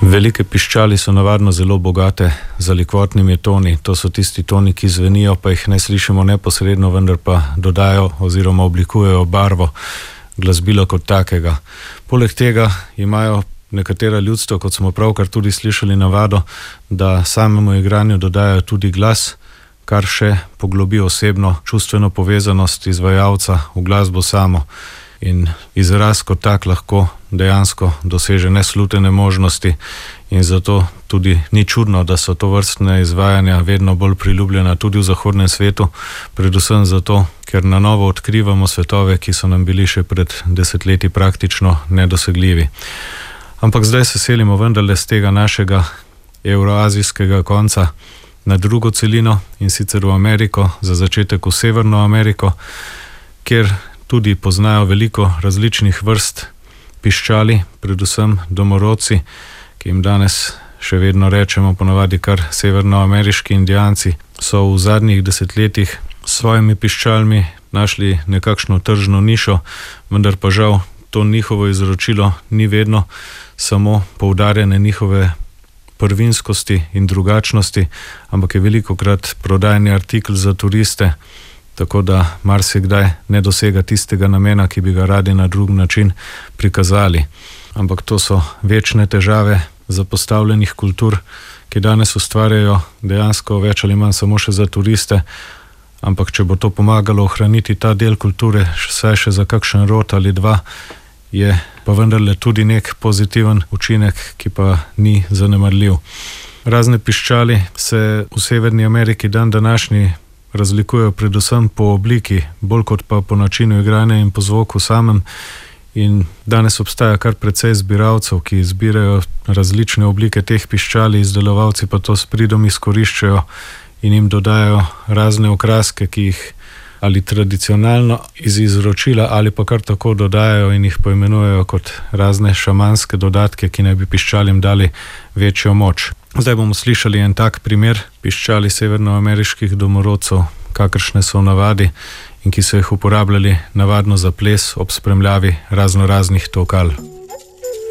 Velike piščali so navadno zelo bogate z likvotnimi toni. To so tisti toni, ki zvenijo, pa jih ne slišimo neposredno, vendar pa dodajo oziroma oblikujejo barvo glasbila kot takega. Poleg tega imajo nekatera ljudstva, kot smo pravkar tudi slišali, navado, da samemu igranju dodajajo tudi glas, kar še poglobi osebno čustveno povezanost izvajalca v glasbo samo. In izraz kot tak lahko dejansko doseže neslutene možnosti in zato tudi ni čudno, da so to vrstne izvajanja vedno bolj priljubljena tudi v zahodnem svetu, predvsem zato, ker na novo odkrivamo svetove, ki so nam bili še pred desetletji praktično nedosegljivi. Ampak zdaj se selimo vendarle z tega našega evroazijskega konca na drugo celino, in sicer v Ameriko, za začetek v Severno Ameriko, kjer tudi poznajo veliko različnih vrst piščali, predvsem domorodci, ki jim danes še vedno rečemo ponavadi kar severnoameriški indijanci, so v zadnjih desetletjih s svojimi piščalmi našli nekakšno tržno nišo, vendar pa žal to njihovo izročilo ni vedno samo poudarjene njihove prvinskosti in drugačnosti, ampak je velikokrat prodajni artikel za turiste, tako da marsikdaj ne dosega tistega namena, ki bi ga radi na drug način prikazali. Ampak to so večne težave zapostavljenih kultur, ki danes ustvarjajo dejansko več ali manj samo še za turiste, ampak če bo to pomagalo ohraniti ta del kulture, vsaj še za kakšen rod ali dva, je pa vendarle tudi nek pozitiven učinek, ki pa ni zanemarljiv. Razne piščali se v Severni Ameriki dan današnji razlikujejo predvsem po obliki, bolj kot pa po načinu igranja in po zvoku samem. In danes obstaja kar precej zbiralcev, ki izbirajo različne oblike teh piščali, izdelovalci pa to s pridom izkoriščajo in jim dodajo razne okraske, ki jih ali tradicionalno iz izročila ali pa kar tako dodajajo in jih poimenujejo kot razne šamanske dodatke, ki naj bi piščalim dali večjo moč. Zdaj bomo slišali en tak primer piščali severnoameriških domorodcev, kakršne so v navadi in ki so jih uporabljali navadno za ples ob spremljavi raznoraznih tokal.